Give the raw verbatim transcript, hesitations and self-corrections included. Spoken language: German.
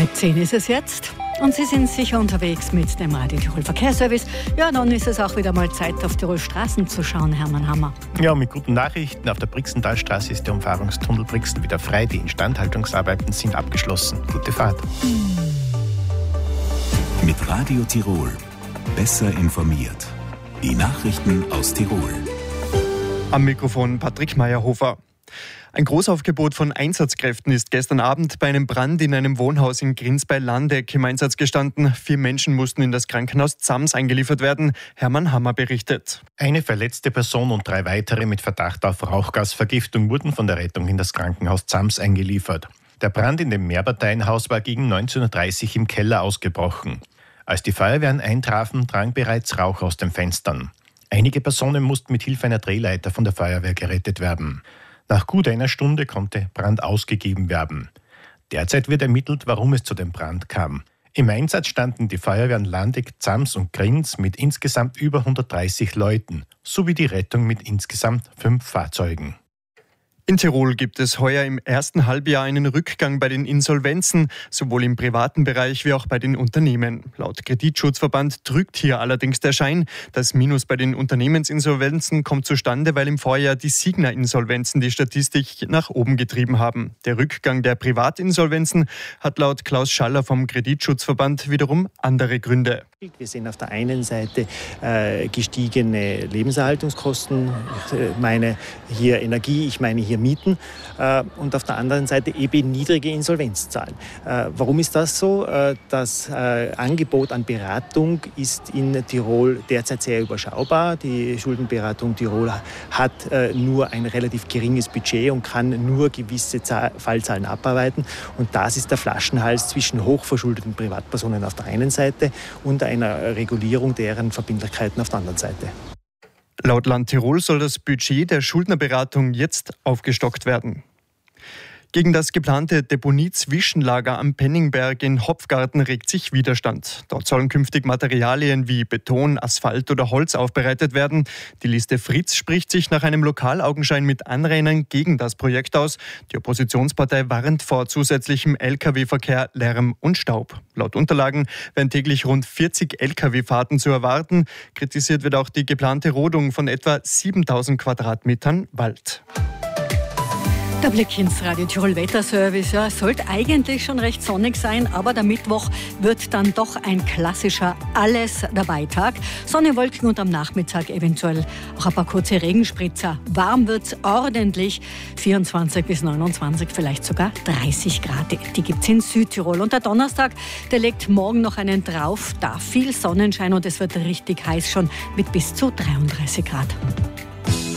Halb zehn ist es jetzt und Sie sind sicher unterwegs mit dem Radio Tirol Verkehrsservice. Ja, dann ist es auch wieder mal Zeit, auf Tirol Straßen zu schauen, Hermann Hammer. Ja, mit guten Nachrichten. Auf der Brixentalstraße ist der Umfahrungstunnel Brixen wieder frei. Die Instandhaltungsarbeiten sind abgeschlossen. Gute Fahrt. Mit Radio Tirol. Besser informiert. Die Nachrichten aus Tirol. Am Mikrofon Patrick Meyerhofer. Ein Großaufgebot von Einsatzkräften ist gestern Abend bei einem Brand in einem Wohnhaus in Grinz bei Landeck im Einsatz gestanden. Vier Menschen mussten in das Krankenhaus Zams eingeliefert werden. Hermann Hammer berichtet. Eine verletzte Person und drei weitere mit Verdacht auf Rauchgasvergiftung wurden von der Rettung in das Krankenhaus Zams eingeliefert. Der Brand in dem Mehrparteienhaus war gegen neunzehn Uhr dreißig im Keller ausgebrochen. Als die Feuerwehren eintrafen, drang bereits Rauch aus den Fenstern. Einige Personen mussten mit Hilfe einer Drehleiter von der Feuerwehr gerettet werden. Nach gut einer Stunde konnte Brand ausgegeben werden. Derzeit wird ermittelt, warum es zu dem Brand kam. Im Einsatz standen die Feuerwehren Landeck, Zams und Grinz mit insgesamt über hundertdreißig Leuten, sowie die Rettung mit insgesamt fünf Fahrzeugen. In Tirol gibt es heuer im ersten Halbjahr einen Rückgang bei den Insolvenzen, sowohl im privaten Bereich wie auch bei den Unternehmen. Laut Kreditschutzverband trügt hier allerdings der Schein. Das Minus bei den Unternehmensinsolvenzen kommt zustande, weil im Vorjahr die Signa-Insolvenzen die Statistik nach oben getrieben haben. Der Rückgang der Privatinsolvenzen hat laut Klaus Schaller vom Kreditschutzverband wiederum andere Gründe. Wir sehen auf der einen Seite äh, gestiegene Lebenserhaltungskosten, ich äh, meine hier Energie, ich meine hier Mieten äh, und auf der anderen Seite eben niedrige Insolvenzzahlen. Äh, warum ist das so? Äh, das äh, Angebot an Beratung ist in Tirol derzeit sehr überschaubar. Die Schuldenberatung Tirol hat äh, nur ein relativ geringes Budget und kann nur gewisse Zahl- Fallzahlen abarbeiten. Und das ist der Flaschenhals zwischen hochverschuldeten Privatpersonen auf der einen Seite und einer Regulierung deren Verbindlichkeiten auf der anderen Seite. Laut Land Tirol soll das Budget der Schuldnerberatung jetzt aufgestockt werden. Gegen das geplante Deponie-Zwischenlager am Penningberg in Hopfgarten regt sich Widerstand. Dort sollen künftig Materialien wie Beton, Asphalt oder Holz aufbereitet werden. Die Liste Fritz spricht sich nach einem Lokalaugenschein mit Anrainern gegen das Projekt aus. Die Oppositionspartei warnt vor zusätzlichem L K W-Verkehr, Lärm und Staub. Laut Unterlagen wären täglich rund vierzig L K W-Fahrten zu erwarten. Kritisiert wird auch die geplante Rodung von etwa siebentausend Quadratmetern Wald. Der Blick ins Radio Tirol Wetterservice. Ja, es sollte eigentlich schon recht sonnig sein, aber der Mittwoch wird dann doch ein klassischer Alles-Dabei-Tag. Sonne, Wolken und am Nachmittag eventuell auch ein paar kurze Regenspritzer. Warm wird's ordentlich. vierundzwanzig bis neunundzwanzig, vielleicht sogar dreißig Grad. Die gibt's in Südtirol. Und der Donnerstag, der legt morgen noch einen drauf. Da viel Sonnenschein und es wird richtig heiß schon mit bis zu dreiunddreißig Grad.